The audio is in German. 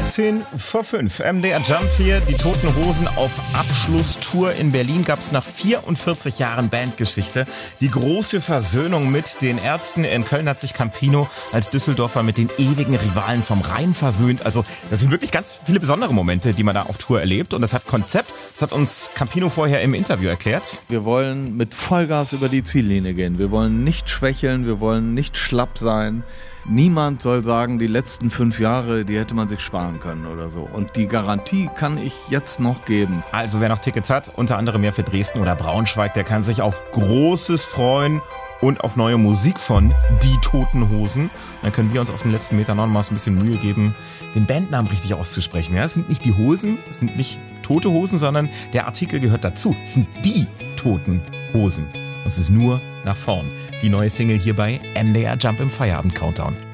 10:05. MDR Jump hier. Die Toten Hosen auf Abschlusstour in Berlin gab es nach 44 Jahren Bandgeschichte. Die große Versöhnung mit den Ärzten. In Köln hat sich Campino als Düsseldorfer mit den ewigen Rivalen vom Rhein versöhnt. Also das sind wirklich ganz viele besondere Momente, die man da auf Tour erlebt. Und das hat Konzept. Das hat uns Campino vorher im Interview erklärt. Wir wollen mit Vollgas über die Ziellinie gehen. Wir wollen nicht schwächeln, wir wollen nicht schlapp sein. Niemand soll sagen, die letzten 5 Jahre, die hätte man sich sparen können oder so. Und die Garantie kann ich jetzt noch geben. Also wer noch Tickets hat, unter anderem ja für Dresden oder Braunschweig, der kann sich auf Großes freuen und auf neue Musik von Die Toten Hosen. Dann können wir uns auf den letzten Metern noch mal ein bisschen Mühe geben, den Bandnamen richtig auszusprechen. Ja, es sind nicht die Hosen, es sind nicht tote Hosen, sondern der Artikel gehört dazu. Es sind Die Toten Hosen. Und es ist nur nach vorn. Die neue Single hier bei MDR Jump im Feierabend Countdown.